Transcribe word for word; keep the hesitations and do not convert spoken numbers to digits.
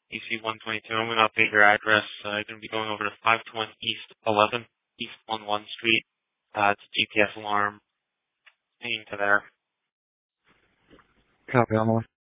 E C one twenty-two. I'm going to update your address. Uh, you're going to be going over to five twenty East eleven, East eleventh Street. Uh, it's a G P S alarm. Hanging to there. Copy, on the way.